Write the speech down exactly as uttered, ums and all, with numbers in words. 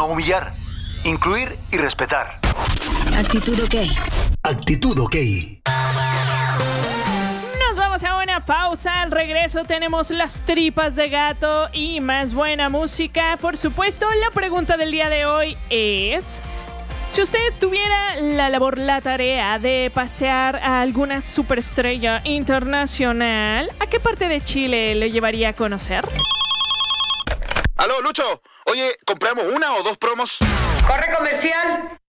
No humillar. Incluir y respetar. Actitud OK. Actitud OK. Nos vamos a una pausa. Al regreso tenemos las tripas de gato y más buena música. Por supuesto, la pregunta del día de hoy es: si usted tuviera la labor, la tarea de pasear a alguna superestrella internacional, ¿a qué parte de Chile le llevaría a conocer? Aló, Lucho. Oye, ¿compramos una o dos promos? ¡Corre comercial!